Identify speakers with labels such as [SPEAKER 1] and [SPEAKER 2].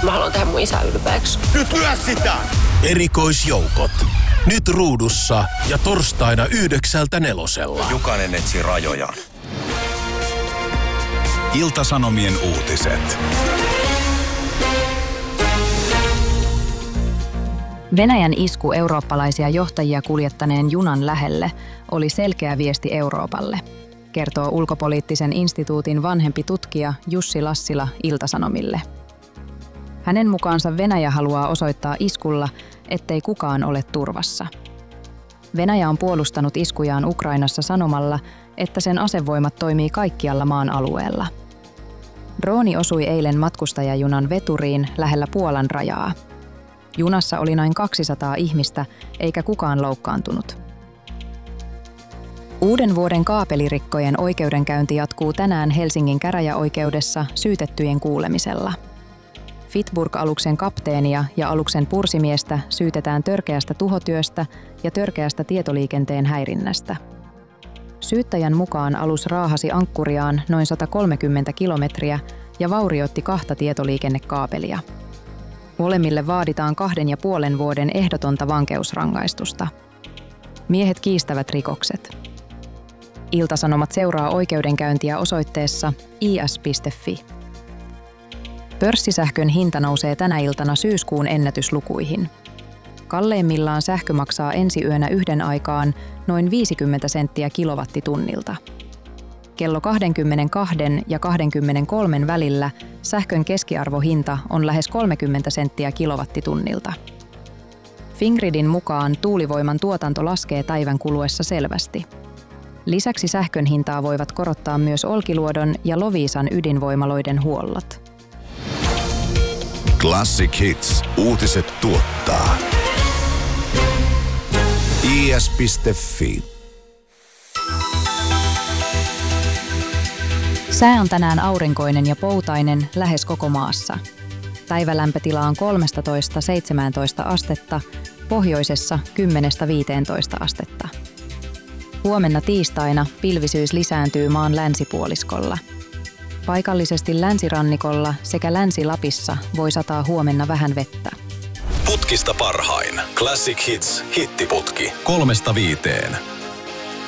[SPEAKER 1] Mä haluan tehdä mun isää ylpeäksi.
[SPEAKER 2] Nyt lyö sitä!
[SPEAKER 3] Erikoisjoukot. Nyt ruudussa ja torstaina 9:00
[SPEAKER 2] Jokainen etsii rajojaan.
[SPEAKER 4] Ilta-Sanomien uutiset.
[SPEAKER 5] Venäjän isku eurooppalaisia johtajia kuljettaneen junan lähelle oli selkeä viesti Euroopalle, kertoo Ulkopoliittisen instituutin vanhempi tutkija Jussi Lassila Ilta-Sanomille. Hänen mukaansa Venäjä haluaa osoittaa iskulla, ettei kukaan ole turvassa. Venäjä on puolustanut iskujaan Ukrainassa sanomalla, että sen asevoimat toimii kaikkialla maan alueella. Drooni osui eilen matkustajajunan veturiin lähellä Puolan rajaa. Junassa oli noin 200 ihmistä, eikä kukaan loukkaantunut. Uuden vuoden kaapelirikkojen oikeudenkäynti jatkuu tänään Helsingin käräjäoikeudessa syytettyjen kuulemisella. Fitburg-aluksen kapteenia ja aluksen pursimiestä syytetään törkeästä tuhotyöstä ja törkeästä tietoliikenteen häirinnästä. Syyttäjän mukaan alus raahasi ankkuriaan noin 130 kilometriä ja vaurioitti 2 tietoliikennekaapelia. Molemmille vaaditaan 2,5 vuoden ehdotonta vankeusrangaistusta. Miehet kiistävät rikokset. Ilta-Sanomat seuraa oikeudenkäyntiä osoitteessa is.fi. Pörssisähkön hinta nousee tänä iltana syyskuun ennätyslukuihin. Kalleimmillaan sähkö maksaa ensi yönä yhden aikaan noin 50 senttiä kilowattitunnilta. Kello 22 ja 23 välillä sähkön keskiarvohinta on lähes 30 senttiä kilowattitunnilta. Fingridin mukaan tuulivoiman tuotanto laskee päivän kuluessa selvästi. Lisäksi sähkön hintaa voivat korottaa myös Olkiluodon ja Loviisan ydinvoimaloiden huollot.
[SPEAKER 4] Classic Hits. Uutiset tuottaa. is.fi.
[SPEAKER 5] Sää on tänään aurinkoinen ja poutainen lähes koko maassa. Päivälämpötila on 13–17 astetta, pohjoisessa 10–15 astetta. Huomenna tiistaina pilvisyys lisääntyy maan länsipuoliskolla. Paikallisesti länsirannikolla sekä Länsi-Lapissa voi sataa huomenna vähän vettä.
[SPEAKER 4] Putkista parhain. Classic Hits. Hittiputki. 3–5.